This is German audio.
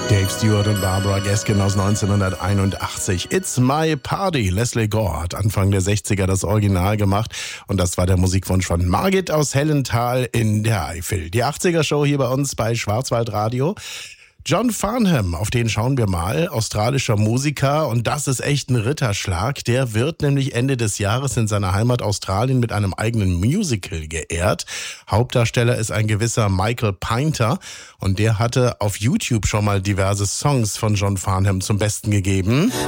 Dave Stewart und Barbara Gaskin aus 1981. It's My Party. Leslie Gore hat Anfang der 60er das Original gemacht und das war der Musikwunsch von Margit aus Hellenthal in der Eifel. Die 80er-Show hier bei uns bei Schwarzwaldradio. John Farnham, auf den schauen wir mal, australischer Musiker, und das ist echt ein Ritterschlag. Der wird nämlich Ende des Jahres in seiner Heimat Australien mit einem eigenen Musical geehrt. Hauptdarsteller ist ein gewisser Michael Painter und der hatte auf YouTube schon mal diverse Songs von John Farnham zum Besten gegeben.